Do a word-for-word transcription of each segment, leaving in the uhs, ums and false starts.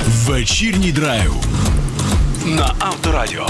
Вечірній драйв на Авторадіо.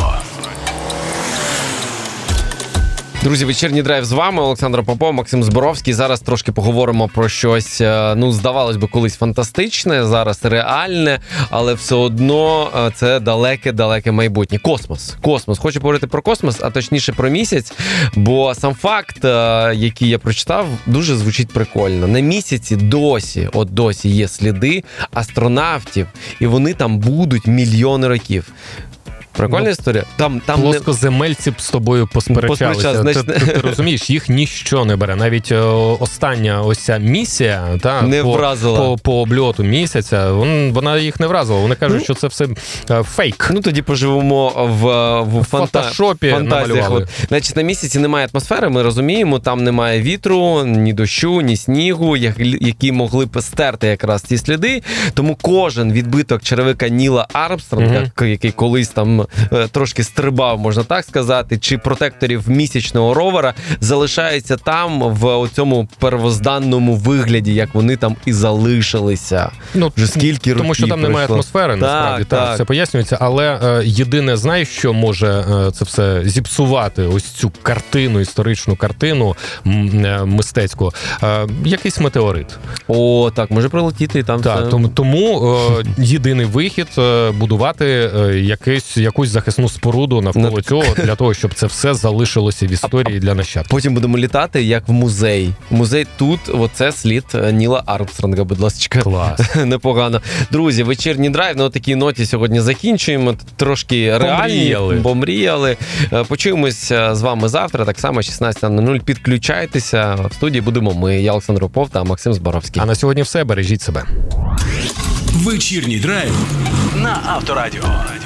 Друзі, вечірній драйв з вами. Олександр Попов, Максим Зборовський. Зараз трошки поговоримо про щось, ну, здавалось би, колись фантастичне, зараз реальне, але все одно це далеке-далеке майбутнє. Космос. Космос. Хочу поговорити про космос, а точніше про місяць, бо сам факт, який я прочитав, дуже звучить прикольно. На місяці досі, от досі є сліди астронавтів, і вони там будуть мільйони років. Прикольна ну, історія. Там, там плоскоземельці б з тобою посперечалися. Значить... Ти, ти, ти розумієш, їх ніщо не бере. Навіть о, остання ось ця місія та, не по, вразила. По, по обльоту місяця, вон, вона їх не вразила. Вони кажуть, ну, що це все е, фейк. Ну тоді поживемо в, в, в фанта... фотошопі фантазіях. От, значить, на місяці немає атмосфери, ми розуміємо, там немає вітру, ні дощу, ні снігу, які могли б стерти якраз ці сліди. Тому кожен відбиток черевика Ніла Армстронга, угу. який колись там трошки стрибав, можна так сказати, чи протекторів місячного ровера, залишається там в цьому первозданному вигляді, як вони там і залишилися. Ну, вже скільки років тому що там пройшло. Немає атмосфери, так, насправді, так, так, все пояснюється, але е, єдине, знаєш, що може е, це все зіпсувати, ось цю картину, історичну картину м, е, мистецьку, е, якийсь метеорит. О, так, може прилетіти і там так, все. Тому, тому е, єдиний вихід е, будувати е, якийсь, якусь захисну споруду навколо ну, цього, для того, щоб це все залишилося в історії для нащадків. Потім будемо літати, як в музей. Музей тут, оце слід Ніла Армстронга, будь ласка. Клас. Непогано. Друзі, вечірній драйв, на такій ноті сьогодні закінчуємо. Трошки реальні, бо мріяли. Почуємось з вами завтра, так само шістнадцята нуль нуль. Підключайтеся. В студії будемо ми, я Олександр Попов та Максим Зборовський. А на сьогодні все. Бережіть себе. Вечірній драйв на Авторадіо.